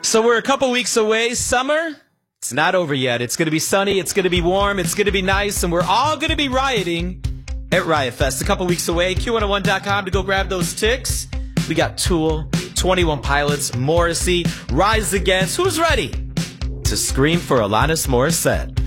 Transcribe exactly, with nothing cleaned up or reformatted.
So we're a couple weeks away. Summer, it's not over yet. It's going to be sunny. It's going to be warm. It's going to be nice. And we're all going to be rioting at Riot Fest a couple weeks away. Q one oh one dot com to go grab those ticks. We got Tool, twenty-one Pilots, Morrissey, Rise Against. Who's ready to scream for Alanis Morissette?